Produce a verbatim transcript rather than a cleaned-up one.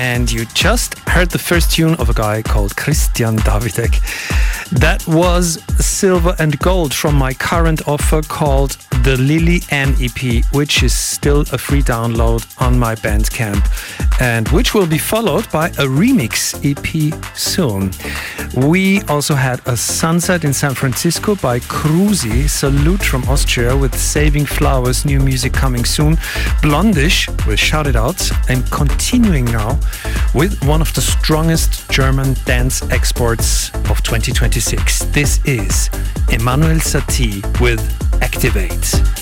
and you just heard the first tune of a guy called Christian Davidek. That was Silver and Gold from my current offer called the Lily Ann E P, which is still a free download on my Bandcamp, and which will be followed by a remix E P soon. We also had a Sunset in San Francisco by Cruzy, Salute from Austria with Saving Flowers, new music coming soon. Blondish with Shout It Out, and continuing now with one of the strongest German dance exports of twenty twenty-six. This is Emmanuel Satie with Activate.